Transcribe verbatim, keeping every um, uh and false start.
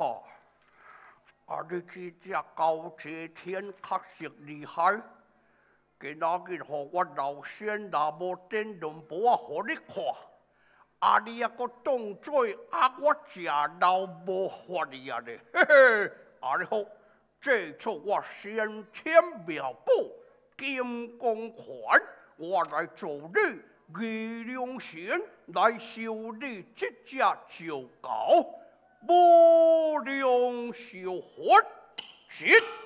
哈，啊，你这只高阶天确实厉害。今仔日互我老先若无点两步啊，互你看。啊，你还阁当做啊，我食老无法你啊咧，嘿嘿，啊你好，这出我先天妙宝金光环，我来做你玉良神来修你这只旧狗，无良修魂，是。